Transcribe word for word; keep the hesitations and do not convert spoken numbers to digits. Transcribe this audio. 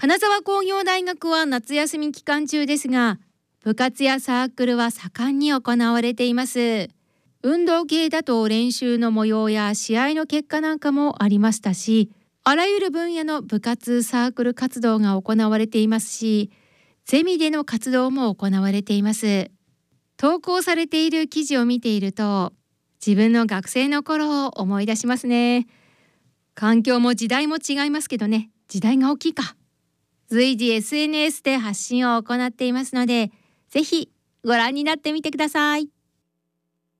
金沢工業大学は夏休み期間中ですが、部活やサークルは盛んに行われています。運動系だと練習の模様や試合の結果なんかもありましたし、あらゆる分野の部活サークル活動が行われていますし、ゼミでの活動も行われています。投稿されている記事を見ていると、自分の学生の頃を思い出しますね。環境も時代も違いますけどね、時代が大きいか。随時 エスエヌエス で発信を行っていますので、ぜひご覧になってみてください。